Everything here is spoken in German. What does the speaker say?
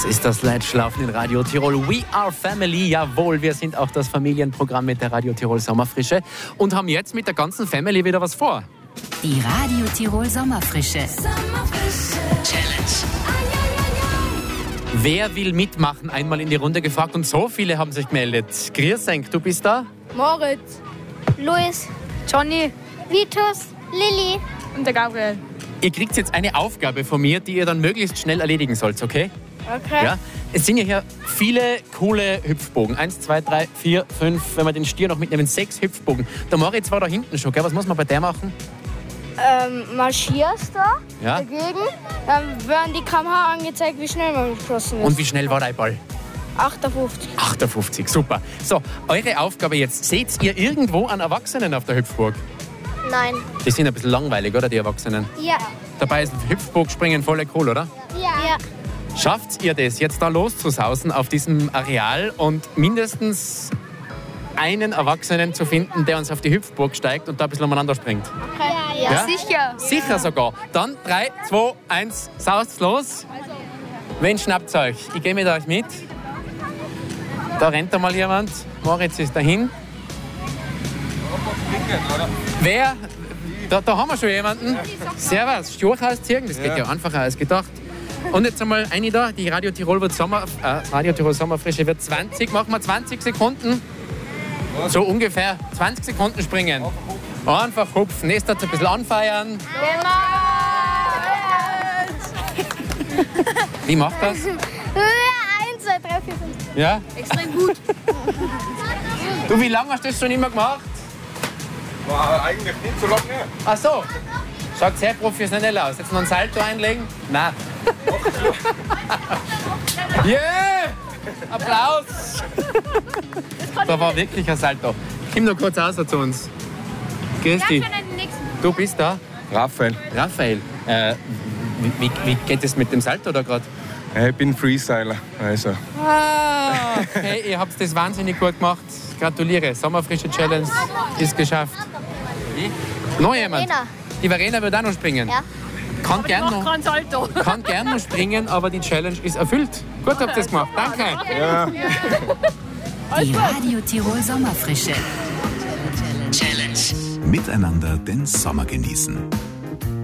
Das ist das Leitschlafen in Radio Tirol. We are family. Jawohl, wir sind auch das Familienprogramm mit der Radio Tirol Sommerfrische und haben jetzt mit der ganzen Family wieder was vor. Die Radio Tirol Sommerfrische. Challenge. Wer will mitmachen? Einmal in die Runde gefragt und so viele haben sich gemeldet. Griersenk, du bist da? Moritz, Luis, Johnny Vitus, Lilly. und der Gabriel. Ihr kriegt jetzt eine Aufgabe von mir, die ihr dann möglichst schnell erledigen sollt, okay? Okay. Ja? Es sind ja hier viele coole Hüpfbogen. 1, 2, 3, 4, 5, wenn wir den Stier noch mitnehmen, 6 Hüpfbogen. Der Moritz war da hinten schon, gell? Was muss man bei der machen? Marschierst da Ja? dagegen, dann werden die Kamera angezeigt, wie schnell man geschossen ist. Und wie schnell war dein Ball? 58. 58, super. So, eure Aufgabe jetzt. Seht ihr irgendwo einen Erwachsenen auf der Hüpfburg? Nein. Die sind ein bisschen langweilig, oder, die Erwachsenen? Ja. Dabei ist Hüpfburgspringen voll cool, oder? Ja. Schafft ihr das, jetzt da loszusausen auf diesem Areal und mindestens einen Erwachsenen zu finden, der uns auf die Hüpfburg steigt und da ein bisschen umeinander springt? Ja? Sicher. Sicher sogar. Dann 3, 2, 1, saust los. Wen schnappt euch? Ich gehe mit euch mit. Da rennt einmal jemand. Moritz ist dahin. Wer? Da haben wir schon jemanden. Servus, Storch ausziehen. Das geht ja einfacher als gedacht. Und jetzt einmal eine da. Die Radio Tirol Sommerfrische wird 20. Machen wir 20 Sekunden. So ungefähr 20 Sekunden springen. Einfach hupfen. Nächstes ein bisschen anfeiern. Wie macht das? 1, 2, 3, 4, 5. Ja? Extrem gut. Du, wie lange hast du das schon immer gemacht? War eigentlich nicht so lange. Ach so. Schaut sehr professionell aus. Jetzt noch ein Salto einlegen? Nein. Yeah! Applaus! Da war wirklich ein Salto. Komm noch kurz raus zu uns. Grüß dich. Du bist da? Raphael. Raphael. Wie geht es mit dem Salto da gerade? Ich bin Freestyler. Also. Hey, ihr habt das wahnsinnig gut gemacht. Gratuliere. Sommerfrische Challenge ist geschafft. Noch jemand? Verena. Die Verena wird auch noch springen. Ja. Kann gern noch springen, aber die Challenge ist erfüllt. Gut habt ihr das gemacht. Danke. Ja. Die Radio Tirol Sommerfrische. Challenge. Miteinander den Sommer genießen.